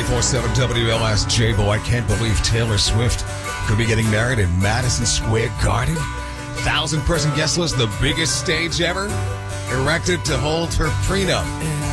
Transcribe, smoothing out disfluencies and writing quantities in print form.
94.7 WLS J-Bo. I can't believe Taylor Swift could be getting married in Madison Square Garden. 1,000-person guest list, the biggest stage ever, erected to hold her prenup.